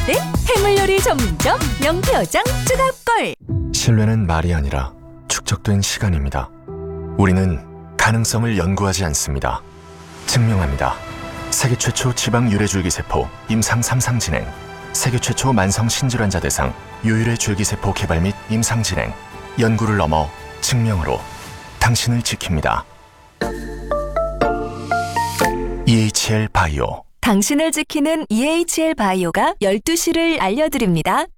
때 해물요리 전문점 명태어장 쯔갑걸. 신뢰는 말이 아니라 축적된 시간입니다. 우리는 가능성을 연구하지 않습니다. 증명합니다. 세계 최초 지방 유래줄기세포 임상 3상 진행, 세계 최초 만성 신질환자 대상 유일의 줄기세포 개발 및 임상 진행, 연구를 넘어 증명으로 당신을 지킵니다. EHL 바이오. 당신을 지키는 EHL 바이오가 12시를 알려드립니다.